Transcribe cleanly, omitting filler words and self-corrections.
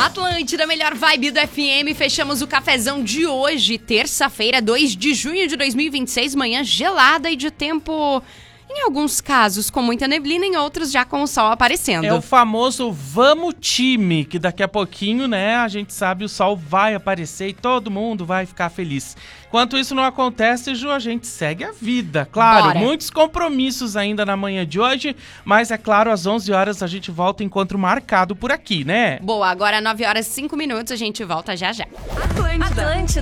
Atlântida, melhor vibe do FM. Fechamos o cafezão de hoje, terça-feira, 2 de junho de 2026. Manhã gelada e de tempo, em alguns casos, com muita neblina, em outros já com o sol aparecendo. É o famoso vamos time, que daqui a pouquinho, né, a gente sabe o sol vai aparecer e todo mundo vai ficar feliz. Enquanto isso não acontece, Ju, a gente segue a vida. Claro, Bora. Muitos compromissos ainda na manhã de hoje, mas é claro, às 11 horas a gente volta, encontro marcado por aqui, né? Boa, agora 9 horas e 5 minutos, a gente volta já já. Atlântida.